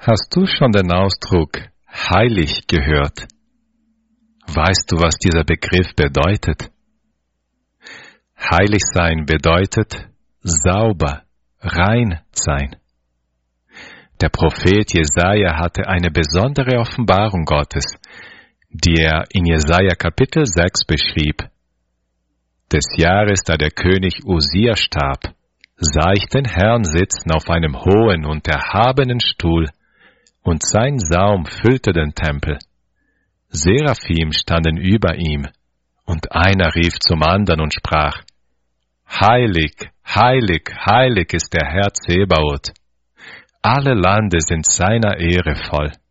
Hast du schon den Ausdruck heilig gehört? Weißt du, was dieser Begriff bedeutet? Heilig sein bedeutet sauber, rein sein. Der Prophet Jesaja hatte eine besondere Offenbarung Gottes, die er in Jesaja Kapitel 6 beschrieb. Des Jahres, da der König Usia starb, sah ich den Herrn sitzen auf einem hohen und erhabenen Stuhl, und sein Saum füllte den Tempel. Seraphim standen über ihm, und einer rief zum andern und sprach: Heilig, heilig, heilig ist der Herr Zebaoth. Alle Lande sind seiner Ehre voll.